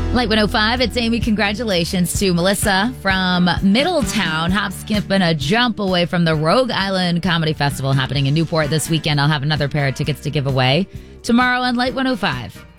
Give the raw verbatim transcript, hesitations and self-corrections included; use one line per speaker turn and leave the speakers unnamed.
Light one oh five, it's Amy. Congratulations to Melissa from Middletown. Hop, skip, and a jump away from the Rogue Island Comedy Festival happening in Newport this weekend. I'll have another pair of tickets to give away tomorrow on Light one oh five.